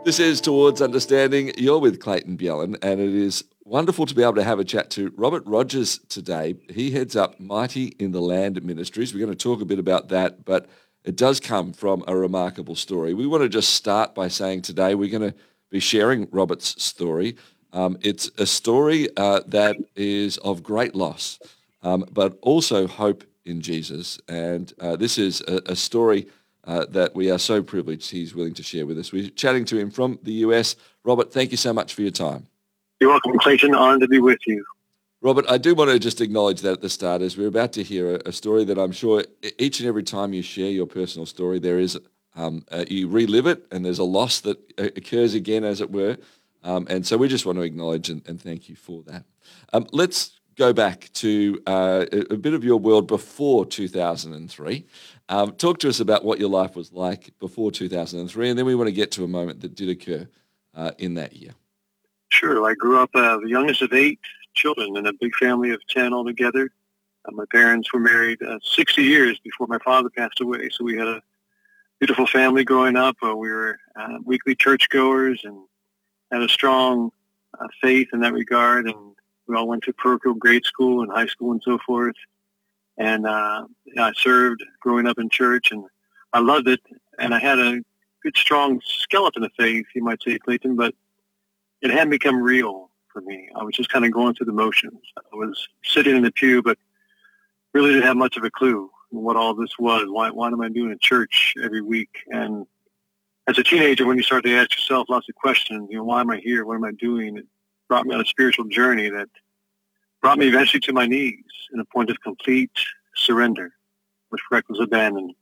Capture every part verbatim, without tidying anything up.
This is Towards Understanding. You're with Clayton Bjellan, and it is wonderful to be able to have a chat to Robert Rogers today. He heads up Mighty in the Land Ministries. We're going to talk a bit about that, but it does come from a remarkable story. We want to just start by saying today we're going to be sharing Robert's story. Um, it's a story uh, that is of great loss, um, but also hope in Jesus. And uh, this is a, a story Uh, that we are so privileged he's willing to share with us. We're chatting to him from the U S. Robert, thank you so much for your time. You're welcome, Clayton. Honored to be with you. Robert, I do want to just acknowledge that at the start, as we're about to hear a, a story that I'm sure each and every time you share your personal story, there is, um, uh, you relive it, and there's a loss that occurs again, as it were. Um, and so we just want to acknowledge and, and thank you for that. Um, let's go back to uh, a, a bit of your world before two thousand three. Um, talk to us about what your life was like before two thousand three, and then we want to get to a moment that did occur uh, in that year. Sure. I grew up uh, the youngest of eight children in a big family of ten altogether. Uh, my parents were married uh, sixty years before my father passed away, so we had a beautiful family growing up. Uh, we were uh, weekly churchgoers and had a strong uh, faith in that regard, and we all went to parochial grade school and high school and so forth. And uh, I served growing up in church, and I loved it. And I had a good, strong skeleton of faith, you might say, Clayton, but it hadn't become real for me. I was just kind of going through the motions. I was sitting in the pew, but really didn't have much of a clue what all this was. Why, why am I doing a church every week? And as a teenager, when you start to ask yourself lots of questions, you know, why am I here? What am I doing? It brought me on a spiritual journey that brought me eventually to my knees in a point of complete surrender, with reckless abandon,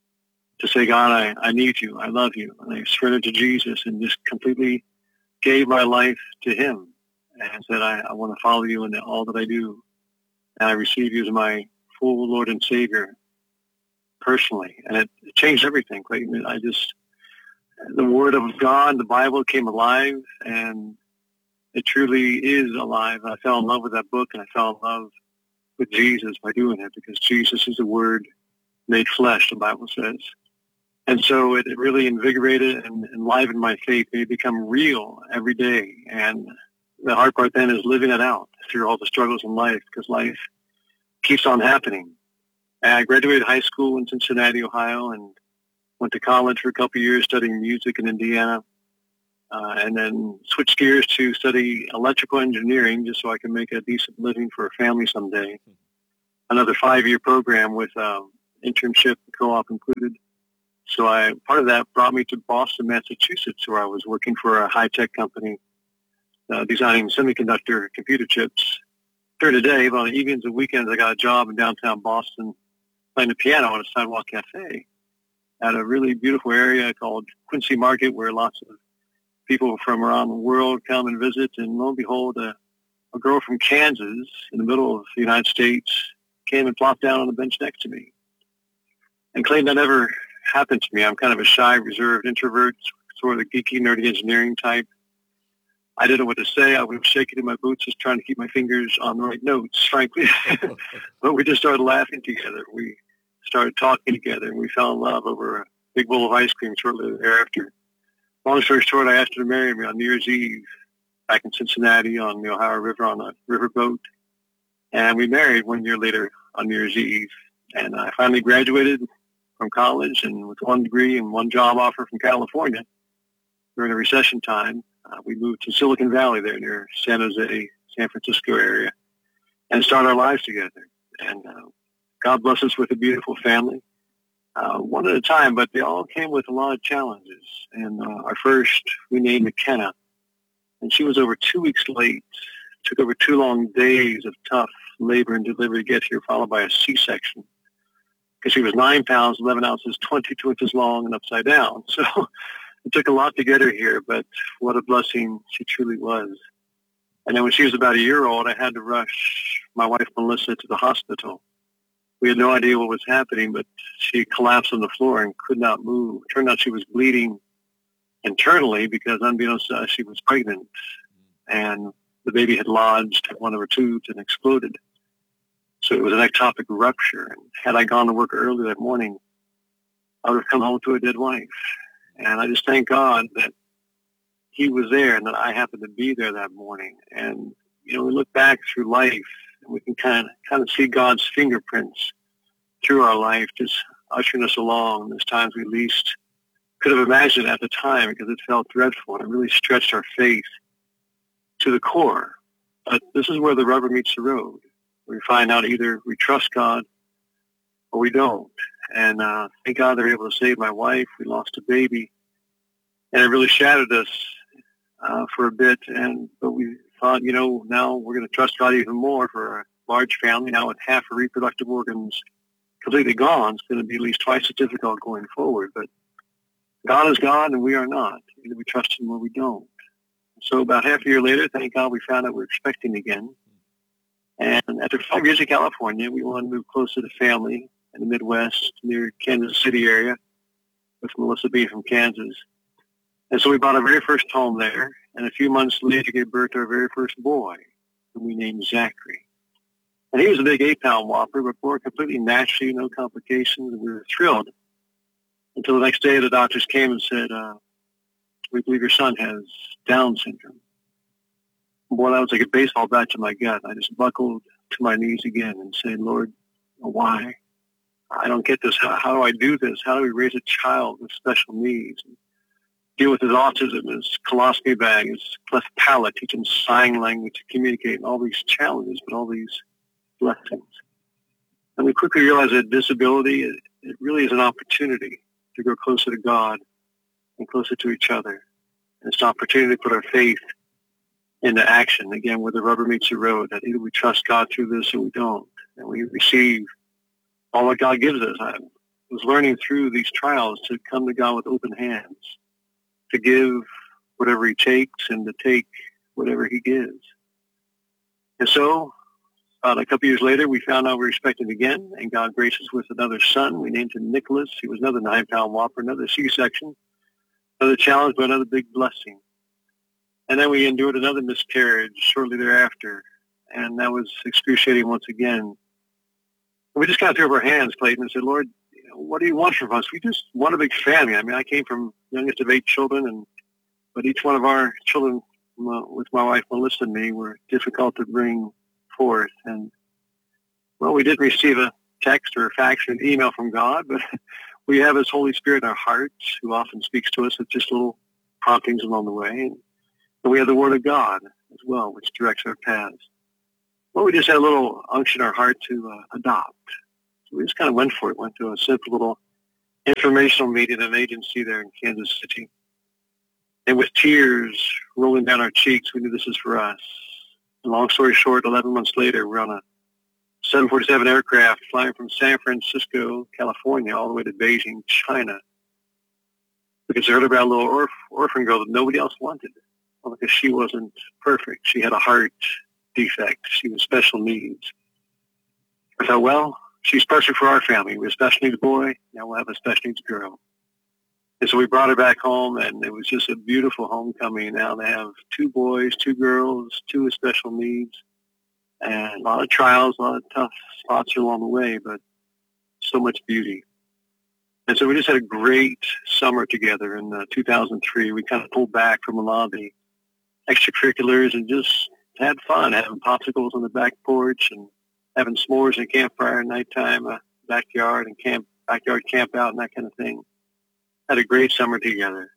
to say, God, I, I need you. I love you. And I surrendered to Jesus and just completely gave my life to him and said, I, I want to follow you in all that I do. And I receive you as my full Lord and Savior personally. And it, it changed everything, Clayton. I just, the Word of God, the Bible came alive, and it truly is alive. I fell in love with that book, and I fell in love with Jesus by doing it, because Jesus is the Word made flesh, the Bible says. And so it, it really invigorated and enlivened my faith. It become real every day. And the hard part then is living it out through all the struggles in life, because life keeps on happening. And I graduated high school in Cincinnati, Ohio, and went to college for a couple of years studying music in Indiana. Uh, and then switched gears to study electrical engineering just so I can make a decent living for a family someday. Another five-year program with uh, internship and co-op included. So I part of that brought me to Boston, Massachusetts, where I was working for a high-tech company uh, designing semiconductor computer chips during the day. But on the evenings and weekends, I got a job in downtown Boston playing the piano at a sidewalk cafe at a really beautiful area called Quincy Market, where lots of people from around the world come and visit, and lo and behold, a, a girl from Kansas in the middle of the United States came and plopped down on the bench next to me. And Clayton, that never happened to me. I'm kind of a shy, reserved introvert, sort of the geeky, nerdy engineering type. I didn't know what to say. I was shaking in my boots, just trying to keep my fingers on the right notes, frankly. But we just started laughing together. We started talking together, and we fell in love over a big bowl of ice cream shortly thereafter. Long story short, I asked her to marry me on New Year's Eve back in Cincinnati on the Ohio River on a riverboat. And we married one year later on New Year's Eve. And I finally graduated from college, and with one degree and one job offer from California during the recession time, uh, we moved to Silicon Valley there near San Jose, San Francisco area, and started our lives together. And uh, God bless us with a beautiful family. Uh, one at a time, but they all came with a lot of challenges. And uh, our first, we named McKenna, and she was over two weeks late. It took over two long days of tough labor and delivery to get here, followed by a C-section, because she was nine pounds, eleven ounces, twenty-two inches long, and upside down. So it took a lot to get her here, but what a blessing she truly was. And then when she was about a year old, I had to rush my wife, Melissa, to the hospital. We had no idea what was happening, but she collapsed on the floor and could not move. It turned out she was bleeding internally because, unbeknownst to us, she was pregnant. And the baby had lodged at one of her tubes and exploded. So it was an ectopic rupture. And had I gone to work early that morning, I would have come home to a dead wife. And I just thank God that he was there and that I happened to be there that morning. And, you know, we look back through life and we can kind of, kind of see God's fingerprints through our life, just ushering us along. There's times we least could have imagined at the time because it felt dreadful and it really stretched our faith to the core. But this is where the rubber meets the road. We find out either we trust God or we don't. And uh, thank God they were able to save my wife. We lost a baby. And it really shattered us uh, for a bit. And but we thought, you know, now we're going to trust God even more for a large family. Now with half of reproductive organs completely gone, it's going to be at least twice as difficult going forward. But God is God and we are not. Either we trust him or we don't. So about half a year later, thank God, we found out we were expecting again. And after five years in California, we wanted to move closer to family in the Midwest, near Kansas City area, with Melissa being from Kansas. And so we bought our very first home there, and a few months later gave birth to our very first boy, whom we named Zachary. And he was a big eight-pound whopper, but born completely naturally, no complications, and we were thrilled. Until the next day, the doctors came and said, uh, we believe your son has Down syndrome. Boy, that was like a baseball bat to my gut. I just buckled to my knees again and said, Lord, why? I don't get this. How, how do I do this? How do we raise a child with special needs? And deal with his autism, his colostomy bag, his cleft palate, teach him sign language to communicate, and all these challenges, but all these blessings. And we quickly realized that disability, it, it really is an opportunity to grow closer to God and closer to each other. And it's an opportunity to put our faith into action, again, where the rubber meets the road, that either we trust God through this or we don't, and we receive all that God gives us. I was learning through these trials to come to God with open hands, to give whatever he takes and to take whatever he gives. And so, about a couple years later, we found out we were expecting again, and God graced us with another son. We named him Nicholas. He was another nine-pound whopper, another C-section, another challenge, but another big blessing. And then we endured another miscarriage shortly thereafter, and that was excruciating once again. And we just kind of threw up our hands, Clayton, and said, Lord, you know, what do you want from us? We just want a big family. I mean, I came from youngest of eight children, and but each one of our children, uh, with my wife Melissa and me, were difficult to bring forth. And, well, we didn't receive a text or a fax or an email from God, but we have his Holy Spirit in our hearts who often speaks to us with just little promptings along the way. And, and we have the Word of God as well, which directs our paths. Well, we just had a little unction in our heart to uh, adopt. So we just kind of went for it, went to a simple little informational meeting at an agency there in Kansas City. And with tears rolling down our cheeks, we knew this is for us. And long story short, eleven months later, we're on a seven forty-seven aircraft flying from San Francisco, California, all the way to Beijing, China. Because I heard about a little orph- orphan girl that nobody else wanted. Well, because she wasn't perfect. She had a heart defect. She was special needs. I thought, well, she's perfect for our family. We have a special needs boy. Now we'll have a special needs girl. And so we brought her back home, and it was just a beautiful homecoming. Now they have two boys, two girls, two with special needs, and a lot of trials, a lot of tough spots along the way, but so much beauty. And so we just had a great summer together in uh, two thousand three. We kind of pulled back from a lot of the extracurriculars and just had fun, having popsicles on the back porch and having s'mores and campfire at nighttime, uh, backyard and camp, backyard camp out and that kind of thing. Had a great summer together.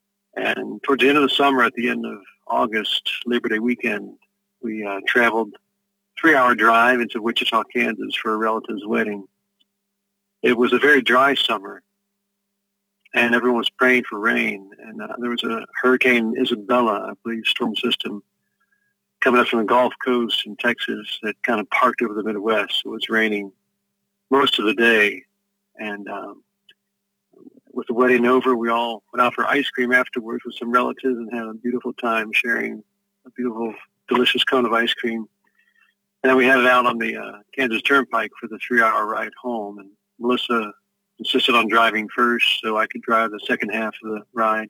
And towards the end of the summer, at the end of August, Labor Day weekend, we uh, traveled three-hour drive into Wichita, Kansas for a relative's wedding. It was a very dry summer, and everyone was praying for rain. And uh, there was a Hurricane Isabella, I believe, storm system coming up from the Gulf Coast in Texas that kind of parked over the Midwest. It was raining most of the day. And um, with the wedding over, we all went out for ice cream afterwards with some relatives and had a beautiful time sharing a beautiful, delicious cone of ice cream. And then we headed out on the uh, Kansas Turnpike for the three-hour ride home. And Melissa insisted on driving first so I could drive the second half of the ride.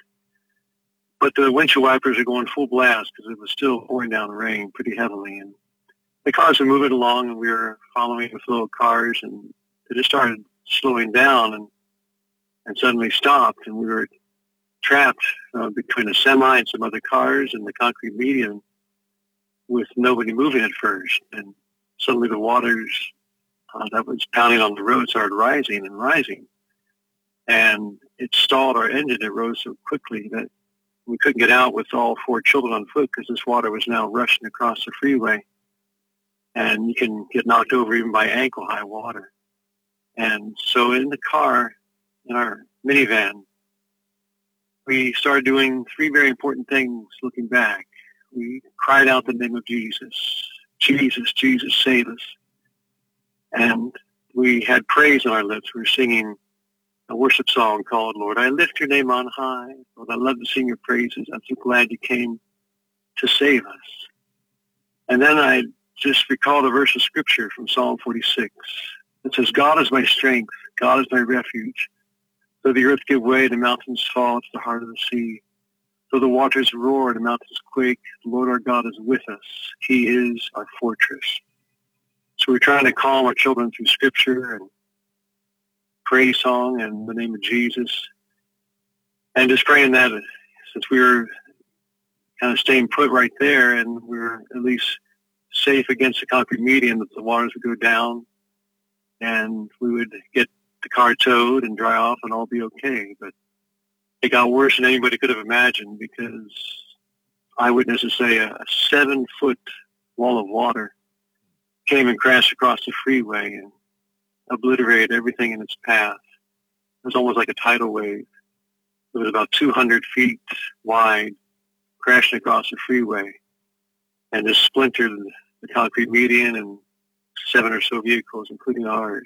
But the windshield wipers are going full blast because it was still pouring down rain pretty heavily. And the cars were moving along, and we were following with little cars, and they just started slowing down and, and suddenly stopped. And we were trapped uh, between a semi and some other cars and the concrete median with nobody moving at first. And suddenly the waters uh, that was pounding on the road started rising and rising. And it stalled our engine. It rose so quickly that we couldn't get out with all four children on foot because this water was now rushing across the freeway. And you can get knocked over even by ankle-high water. And so in the car, in our minivan, we started doing three very important things looking back. We cried out the name of Jesus. Jesus, Jesus, save us. And we had praise on our lips. We were singing a worship song called, Lord, I lift your name on high. Lord, I love to sing your praises. I'm so glad you came to save us. And then I just recalled a verse of scripture from Psalm forty-six. It says, God is my strength. God is my refuge. Though the earth give way, the mountains fall to the heart of the sea. Though the waters roar, the mountains quake, the Lord our God is with us. He is our fortress. So we're trying to calm our children through scripture and praise song and the name of Jesus. And just praying that since we were kind of staying put right there and we were at least safe against the concrete median, that the waters would go down and we would get the car towed and dry off and all be okay. But it got worse than anybody could have imagined because eyewitnesses say a, a seven-foot wall of water came and crashed across the freeway and obliterated everything in its path. It was almost like a tidal wave. It was about two hundred feet wide, crashing across the freeway, and just splintered the concrete median and seven or so vehicles, including ours.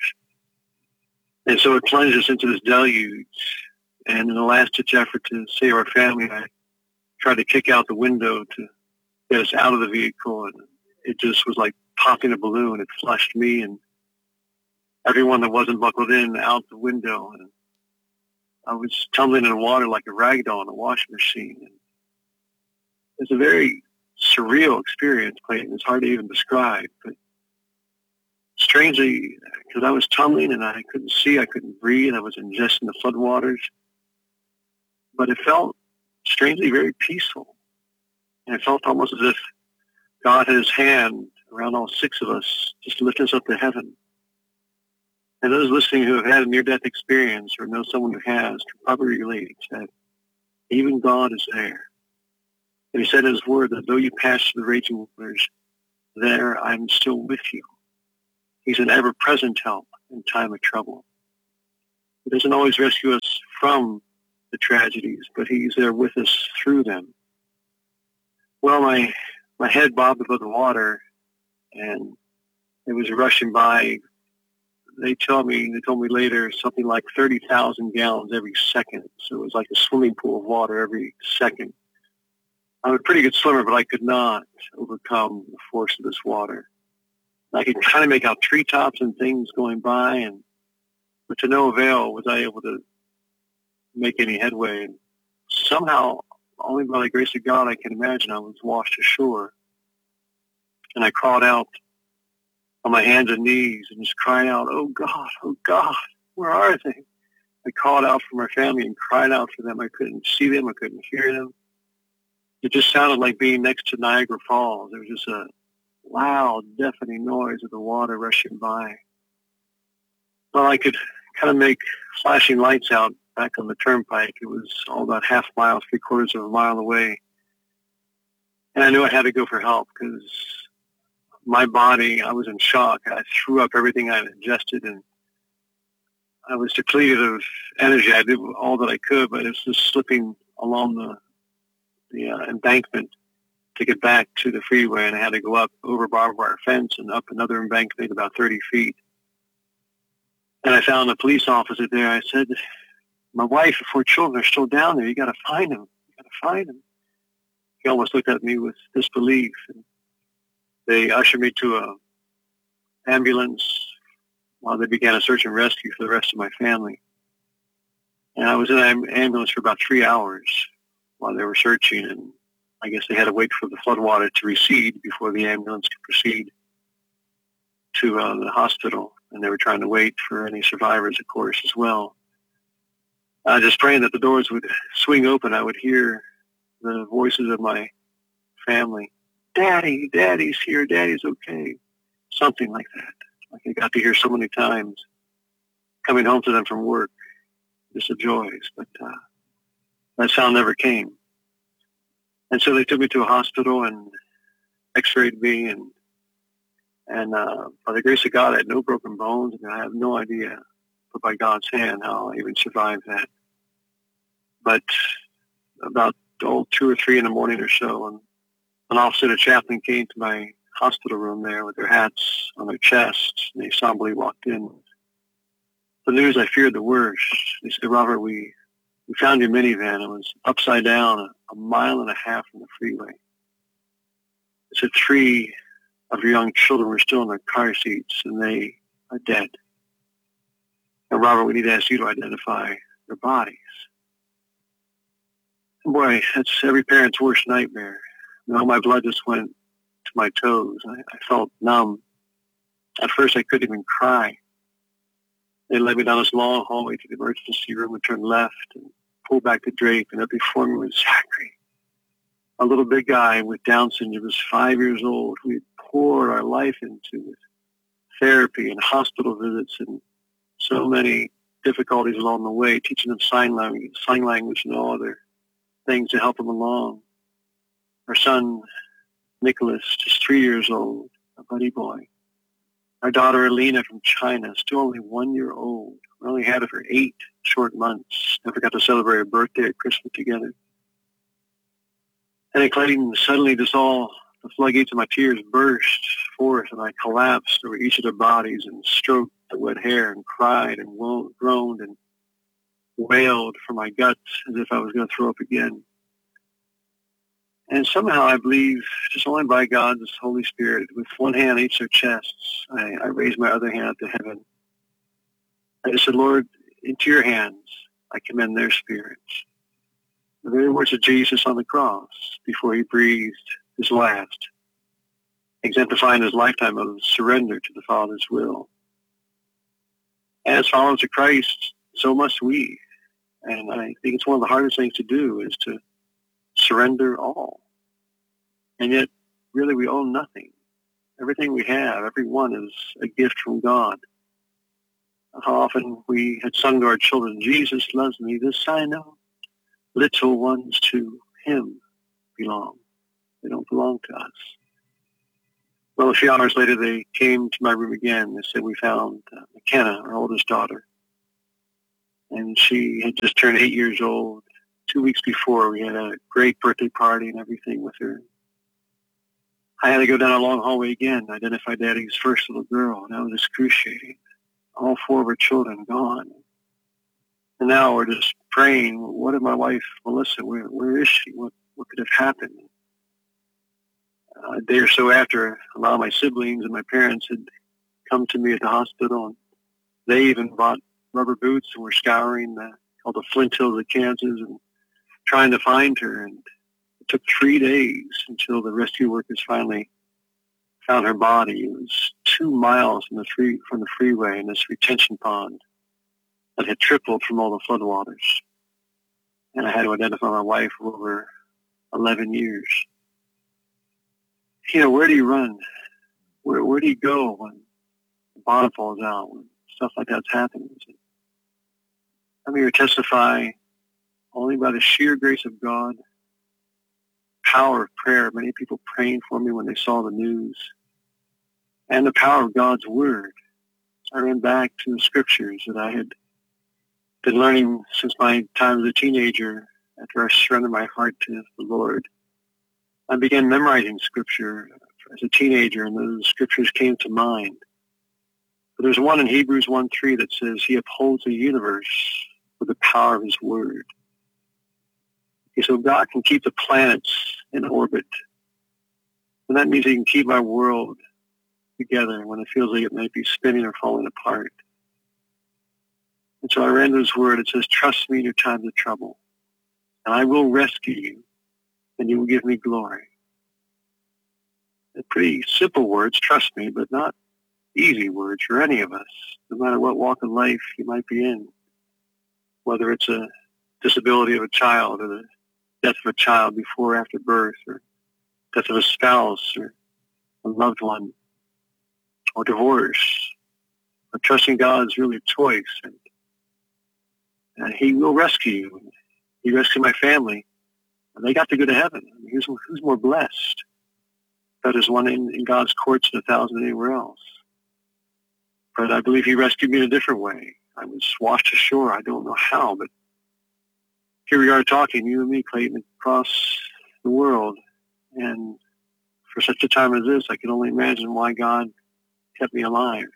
And so it plunged us into this deluge. And in the last-ditch effort to save our family, I tried to kick out the window to get us out of the vehicle, and it just was like popping a balloon. It flushed me and everyone that wasn't buckled in out the window. And I was tumbling in the water like a rag doll in a washing machine. And it's a very surreal experience, Clayton. It's hard to even describe. But strangely, because I was tumbling and I couldn't see, I couldn't breathe, I was ingesting the floodwaters. But it felt strangely very peaceful. And it felt almost as if God had his hand around all six of us just to lift us up to heaven. And those listening who have had a near-death experience or know someone who has can probably relate that even God is there. And he said in his word that though you pass through the raging waters, there I'm still with you. He's an ever-present help in time of trouble. He doesn't always rescue us from the tragedies, but he's there with us through them. Well, my my head bobbed above the water, and it was rushing by. They told me, they told me later, something like thirty thousand gallons every second. So it was like a swimming pool of water every second. I'm a pretty good swimmer, but I could not overcome the force of this water. I could kind of make out treetops and things going by, and but to no avail was I able to make any headway. And somehow, only by the grace of God, I can imagine I was washed ashore. And I crawled out on my hands and knees and just crying out, oh God, oh God, where are they? I called out for my family and cried out for them. I couldn't see them. I couldn't hear them. It just sounded like being next to Niagara Falls. There was just a loud, deafening noise of the water rushing by. Well, I could kind of make flashing lights out back on the turnpike. It was all about half a mile, three quarters of a mile away. And I knew I had to go for help because my body, I was in shock. I threw up everything I had ingested, and I was depleted of energy. I did all that I could, but it was just slipping along the, the uh, embankment to get back to the freeway, and I had to go up over barbed wire fence and up another embankment about thirty feet. And I found a police officer there. I said, my wife and four children are still down there. You got to find them. You got to find them. He almost looked at me with disbelief. And they ushered me to a ambulance while they began a search and rescue for the rest of my family. And I was in an ambulance for about three hours while they were searching, and I guess they had to wait for the floodwater to recede before the ambulance could proceed to uh, the hospital. And they were trying to wait for any survivors, of course, as well. uh, just praying that the doors would swing open. I would hear the voices of my family. Daddy, Daddy's here. Daddy's okay. Something like that. Like I got to hear so many times coming home to them from work. Just the joys. But uh, that sound never came. And so they took me to a hospital and x-rayed me. And, and uh, by the grace of God, I had no broken bones. And I have no idea, but by God's hand, how I even survived that. But about oh, two or three in the morning or so, and an officer and a chaplain came to my hospital room there with their hats on their chests, and they somberly walked in. The news I feared the worst. They said, Robert, we, we found your minivan. It was upside down a, a mile and a half from the freeway. They said three of your young children were still in their car seats, and they are dead. And Robert, we need to ask you to identify their bodies. And boy, that's every parent's worst nightmare. You know, my blood just went to my toes. I, I felt numb. At first, I couldn't even cry. They led me down this long hallway to the emergency room and turned left and pulled back the drape, and up before me was Zachary, a little big guy with Down syndrome. He was five years old. We poured our life into with therapy and hospital visits and so many difficulties along the way, teaching them sign language, sign language and all other things to help them along. Our son, Nicholas, just three years old, a buddy boy. Our daughter, Alina, from China, still only one year old. We only had her for eight short months. Never got to celebrate her birthday or Christmas together. And at Clayton, suddenly just all the floodgates of my tears burst forth, and I collapsed over each of their bodies and stroked the wet hair and cried and wo- groaned and wailed for my guts as if I was going to throw up again. And somehow I believe, just only by God's Holy Spirit, with one hand on each of their chests, I, I raised my other hand up to heaven. I just said, Lord, into your hands I commend their spirits. The very words of Jesus on the cross before he breathed his last, exemplifying his lifetime of surrender to the Father's will. As followers of Christ, so must we. And I think it's one of the hardest things to do is to surrender all. And yet, really, we own nothing. Everything we have, every one is a gift from God. How often we had sung to our children, Jesus loves me, this I know. Little ones to him belong. They don't belong to us. Well, a few hours later, they came to my room again. They said, we found uh, McKenna, our oldest daughter. And she had just turned eight years old. Two weeks before, we had a great birthday party and everything with her. I had to go down a long hallway again, identify Daddy's first little girl, and that was excruciating. All four of her children gone. And now we're just praying, what of my wife, Melissa? Where, where is she? What, what could have happened? Uh, a day or so after, a lot of my siblings and my parents had come to me at the hospital, and they even bought rubber boots and were scouring the, all the Flint Hills of Kansas and trying to find her. And it took three days until the rescue workers finally found her body. It was two miles from the free, from the freeway in this retention pond that had tripled from all the floodwaters. And I had to identify my wife for over eleven years. You know, where do you run? Where where do you go when the bottom falls out, when stuff like that's happening? I'm here to testify only by the sheer grace of God, power of prayer, many people praying for me when they saw the news, and the power of God's Word. I ran back to the scriptures that I had been learning since my time as a teenager after I surrendered my heart to the Lord. I began memorizing scripture as a teenager, and those scriptures came to mind. But there's one in Hebrews one three that says, he upholds the universe with the power of his word. Okay, so God can keep the planets in orbit. And that means he can keep our world together when it feels like it might be spinning or falling apart. And so I ran to his word. It says, trust me in your times of trouble, and I will rescue you, and you will give me glory. They're pretty simple words, trust me, but not easy words for any of us, no matter what walk of life you might be in. whether it's a disability of a child or the death of a child before or after birth, or death of a spouse or a loved one, or divorce. But trusting God is really a choice, and, and he will rescue you. He rescued my family, and they got to go to heaven. I mean, who's, who's more blessed? That is one in, in God's courts and a thousand anywhere else. But I believe he rescued me in a different way. I was washed ashore. I don't know how, but here we are talking, you and me, Clayton, across the world. And for such a time as this, I can only imagine why God kept me alive.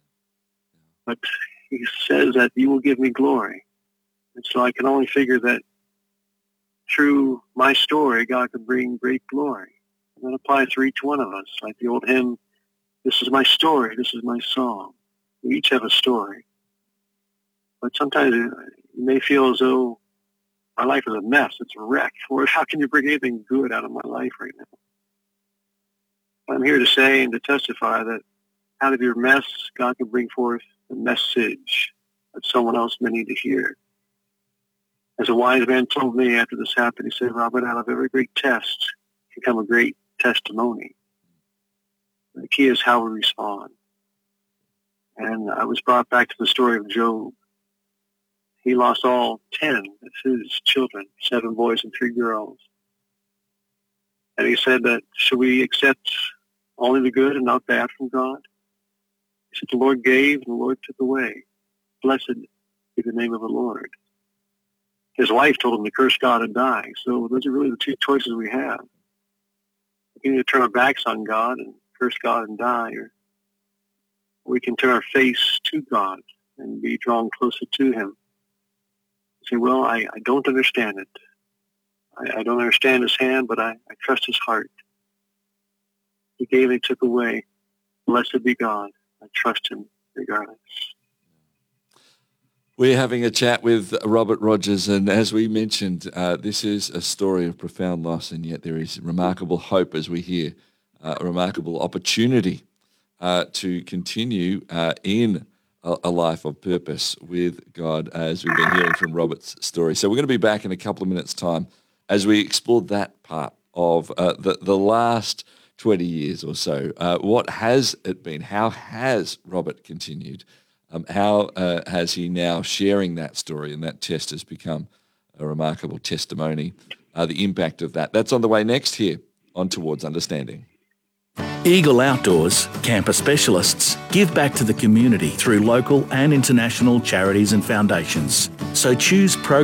But he says that you will give me glory. And so I can only figure that through my story, God can bring great glory. And that applies to each one of us. Like the old hymn, this is my story, this is my song. We each have a story. But sometimes you may feel as though my life is a mess. It's a wreck. Lord, how can you bring anything good out of my life right now? I'm here to say and to testify that out of your mess, God can bring forth a message that someone else may need to hear. As a wise man told me after this happened, he said, Robert, out of every great test can come a great testimony. The key is how we respond. And I was brought back to the story of Job. He lost all ten of his children, seven boys and three girls. And he said that, should we accept only the good and not bad from God? He said, the Lord gave and the Lord took away. Blessed be the name of the Lord. His wife told him to curse God and die. So those are really the two choices we have. We can either turn our backs on God and curse God and die, or we can turn our face to God and be drawn closer to him. Say, well, I, I don't understand it. I, I don't understand his hand, but I, I trust his heart. He gave and he took away. Blessed be God. I trust him regardless. We're having a chat with Robert Rogers, and as we mentioned, uh, this is a story of profound loss, and yet there is remarkable hope as we hear, uh, a remarkable opportunity uh, to continue uh, in a, a life of purpose with God, as we've been hearing from Robert's story. So we're going to be back in a couple of minutes' time as we explore that part of uh, the, the last twenty years or so. Uh, what has it been? How has Robert continued? Um, how uh, has he now sharing that story, and that test has become a remarkable testimony, uh, the impact of that. That's on the way next here on Towards Understanding. Eagle Outdoors, campus specialists, give back to the community through local and international charities and foundations. So choose programs